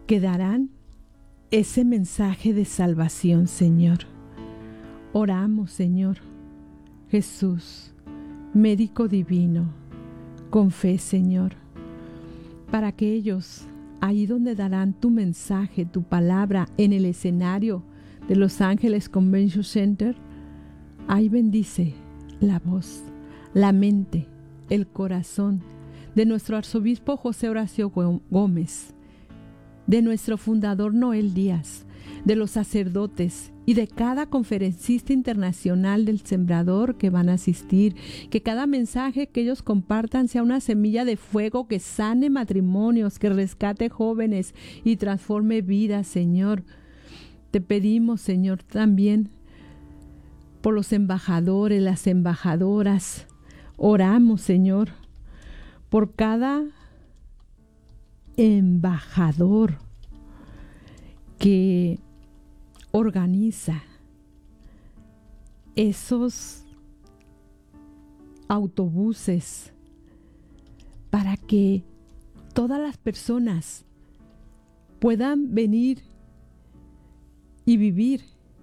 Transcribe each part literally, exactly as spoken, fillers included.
que darán ese mensaje de salvación, Señor. Oramos, Señor Jesús, médico divino, con fe, Señor, para que ellos, ahí donde darán tu mensaje, tu palabra, en el escenario de Los Ángeles Convention Center, ahí bendice la voz, la mente, el corazón de nuestro arzobispo José Horacio Gómez, de nuestro fundador Noel Díaz, de los sacerdotes y de cada conferencista internacional del Sembrador que van a asistir, que cada mensaje que ellos compartan sea una semilla de fuego que sane matrimonios, que rescate jóvenes y transforme vidas, Señor. Te pedimos, Señor, también por los embajadores, las embajadoras. Oramos, Señor, por cada embajador que organiza esos autobuses para que todas las personas puedan venir y vivir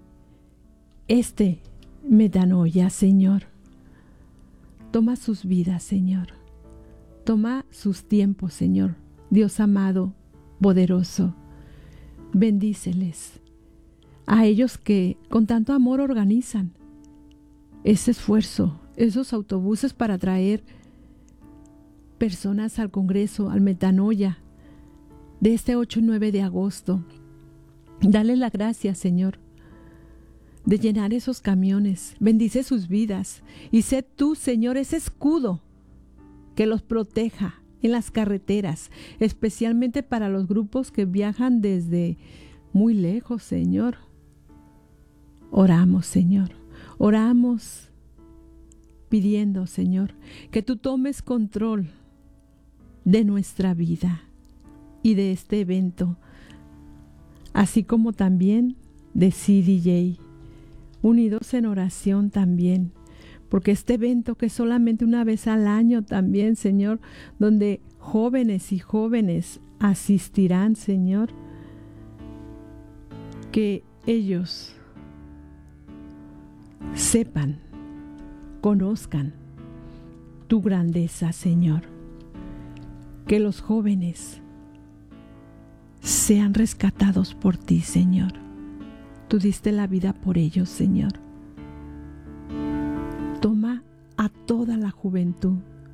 este metanoia, Señor. Toma sus vidas, Señor. Toma sus tiempos, Señor. Dios amado, poderoso, bendíceles a ellos que con tanto amor organizan ese esfuerzo, esos autobuses para traer personas al Congreso, al Metanoia, de este ocho y nueve de agosto. Dale la gracia, Señor, de llenar esos camiones. Bendice sus vidas y sé tú, Señor, ese escudo que los proteja en las carreteras, especialmente para los grupos que viajan desde muy lejos, Señor. Oramos, Señor, oramos pidiendo, Señor, que tú tomes control de nuestra vida y de este evento, así como también de C D J, unidos en oración también, porque este evento que es solamente una vez al año también, Señor, donde jóvenes y jóvenes asistirán, Señor, que ellos sepan, conozcan tu grandeza, Señor, que los jóvenes sean rescatados por ti, Señor. Tú diste la vida por ellos, Señor. Toma a toda la juventud.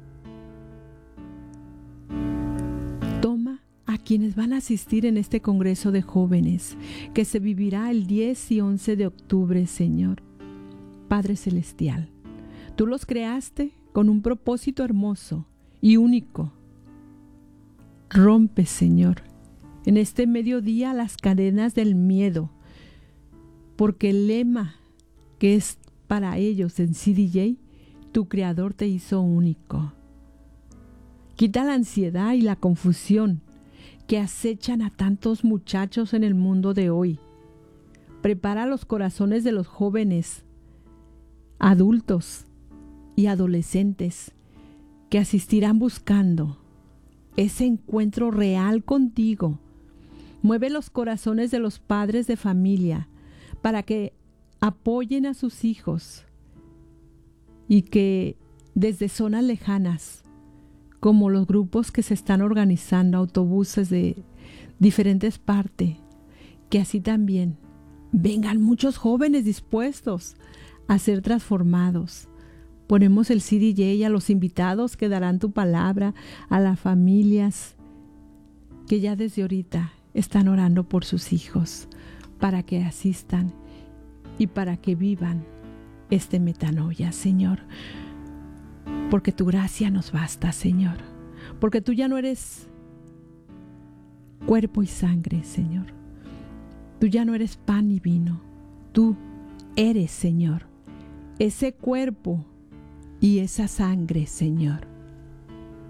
Toma a quienes van a asistir en este Congreso de Jóvenes, que se vivirá el diez y once de octubre, Señor. Padre Celestial, tú los creaste con un propósito hermoso y único. Rompe, Señor, en este mediodía las cadenas del miedo, porque el lema que es para ellos en C D J, tu Creador te hizo único. Quita la ansiedad y la confusión que acechan a tantos muchachos en el mundo de hoy. Prepara los corazones de los jóvenes, adultos y adolescentes que asistirán buscando ese encuentro real contigo. Mueve los corazones de los padres de familia para que apoyen a sus hijos y que desde zonas lejanas, como los grupos que se están organizando, autobuses de diferentes partes, que así también vengan muchos jóvenes dispuestos a ser transformados. Ponemos el C D J a los invitados que darán tu palabra, a las familias que ya desde ahorita están orando por sus hijos, para que asistan y para que vivan este metanoia, Señor. Porque tu gracia nos basta, Señor. Porque tú ya no eres cuerpo y sangre, Señor. Tú ya no eres pan y vino. Tú eres, Señor, ese cuerpo y esa sangre, Señor.